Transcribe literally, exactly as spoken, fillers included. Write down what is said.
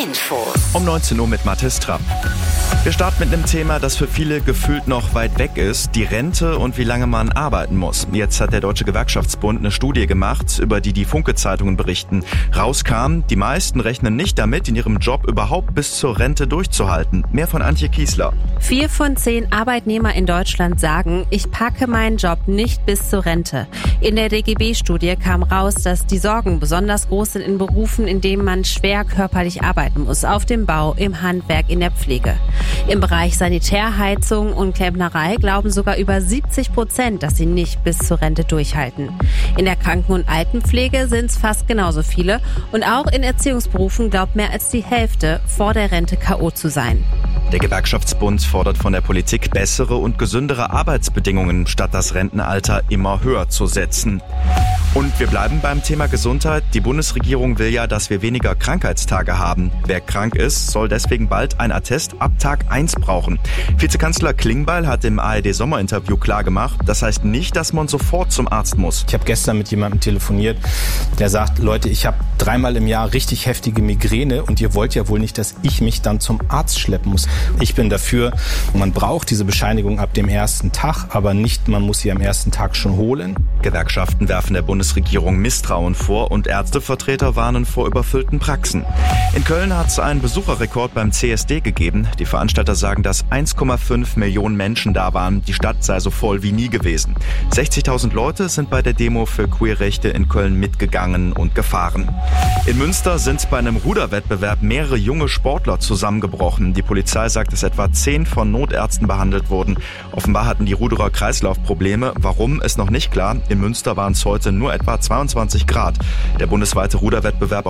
Infos. Um neunzehn Uhr mit Mathis Trapp. Wir starten mit einem Thema, das für viele gefühlt noch weit weg ist, die Rente und wie lange man arbeiten muss. Jetzt hat der Deutsche Gewerkschaftsbund eine Studie gemacht, über die die Funke-Zeitungen berichten. Rauskam, die meisten rechnen nicht damit, in ihrem Job überhaupt bis zur Rente durchzuhalten. Mehr von Antje Kiesler. Vier von zehn Arbeitnehmer in Deutschland sagen, ich packe meinen Job nicht bis zur Rente. In der D G B-Studie kam raus, dass die Sorgen besonders groß sind in Berufen, in denen man schwer körperlich arbeiten muss. Auf dem Bau, im Handwerk, in der Pflege. Im Bereich Sanitärheizung und Klempnerei glauben sogar über siebzig Prozent, dass sie nicht bis zur Rente durchhalten. In der Kranken- und Altenpflege sind es fast genauso viele. Und auch in Erziehungsberufen glaubt mehr als die Hälfte, vor der Rente K O zu sein. Der Gewerkschaftsbund fordert von der Politik bessere und gesündere Arbeitsbedingungen, statt das Rentenalter immer höher zu setzen. Und wir bleiben beim Thema Gesundheit. Die Bundesregierung will ja, dass wir weniger Krankheitstage haben. Wer krank ist, soll deswegen bald ein Attest ab Tag eins brauchen. Vizekanzler Klingbeil hat im A R D-Sommerinterview klargemacht, das heißt nicht, dass man sofort zum Arzt muss. Ich habe gestern mit jemandem telefoniert, der sagt, Leute, ich habe dreimal im Jahr richtig heftige Migräne und ihr wollt ja wohl nicht, dass ich mich dann zum Arzt schleppen muss. Ich bin dafür, man braucht diese Bescheinigung ab dem ersten Tag, aber nicht, man muss sie am ersten Tag schon holen. Gewerkschaften werfen der Bundesregierung Misstrauen vor und Ärztevertreter warnen vor überfüllten Praxen. In Köln hat es einen Besucherrekord beim C S D gegeben. Die Veranstalter sagen, dass eins Komma fünf Millionen Menschen da waren. Die Stadt sei so voll wie nie gewesen. sechzigtausend Leute sind bei der Demo für Queerrechte in Köln mitgegangen und gefahren. In Münster sind bei einem Ruderwettbewerb mehrere junge Sportler zusammengebrochen. Die Polizei sagt, dass etwa zehn von Notärzten behandelt wurden. Offenbar hatten die Ruderer Kreislaufprobleme. Warum, ist noch nicht klar. In Münster waren es heute nur etwa zweiundzwanzig Grad. Der bundesweite Ruderwettbewerb